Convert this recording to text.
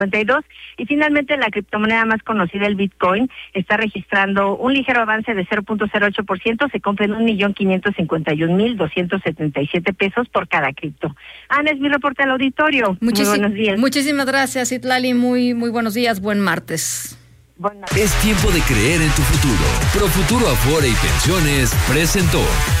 Y finalmente la criptomoneda más conocida, el Bitcoin, está registrando un ligero avance de 0.08%, se compra en 1,551,277 pesos por cada cripto. Ana, es mi reporte al auditorio. Muy buenos días. Muchísimas gracias, Citlali, muy buenos días, buen martes. Es tiempo de creer en tu futuro. Profuturo Afore y Pensiones presentó